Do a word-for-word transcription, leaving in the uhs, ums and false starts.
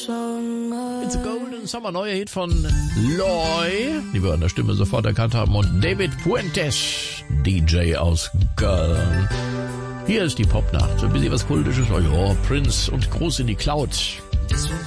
It's a Golden Summer, neuer Hit von Loy, die wir an der Stimme sofort erkannt haben, und David Puentes, D J aus Köln. Hier ist die Popnacht, so ein bisschen was Kultisches, oh ja, Prince und Gruß in die Cloud. This will